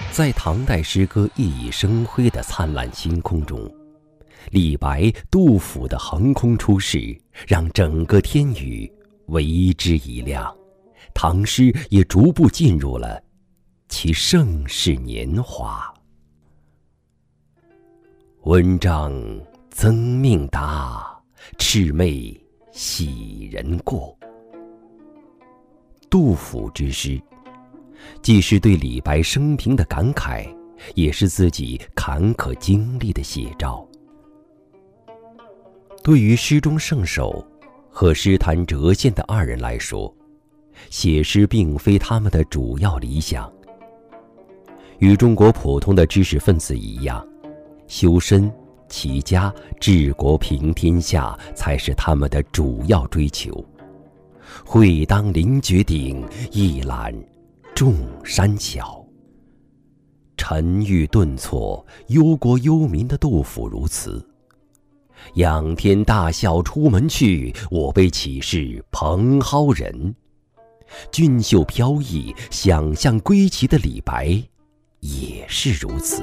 在唐代诗歌熠熠生辉的灿烂星空中，李白、杜甫的横空出世，让整个天宇为之一亮，唐诗也逐步进入了其盛世年华。文章增命达，魑魅喜人过。杜甫之诗，既是对李白生平的感慨，也是自己坎坷经历的写照。对于诗中圣手和诗坛谪仙的二人来说，写诗并非他们的主要理想。与中国普通的知识分子一样，修身、齐家、治国平天下才是他们的主要追求。会当凌绝顶，一览众山小。沉郁顿挫、忧国忧民的杜甫如此。仰天大笑出门去，我辈岂是蓬蒿人。俊秀飘逸、想象归奇的李白也是如此。